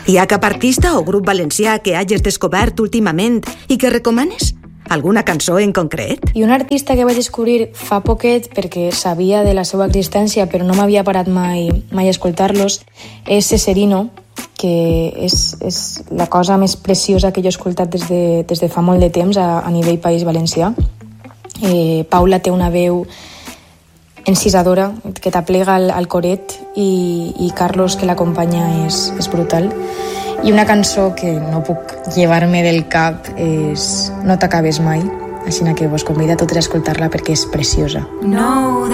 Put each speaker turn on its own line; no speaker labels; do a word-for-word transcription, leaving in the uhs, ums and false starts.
Hi ha cap artista o grup valencià que hagis descobert últimament i que recomanes? Alguna cançó en concret?
I un artista que vaig descobrir fa poquet perquè sabia de la seva existència però no m'havia parat mai, mai a escoltar-los és Ceserino, que és, és la cosa més preciosa que jo he escoltat des de, des de fa molt de temps a, a nivell País Valencià. Eh, Paula té una veu encisadora que t'aplega al, al coret i, i Carlos, que l'acompanya, és, és brutal. I una cançó que no puc llevar-me del cap és No t'acabes mai, així que vos convido a totes a escoltar-la perquè és preciosa.
No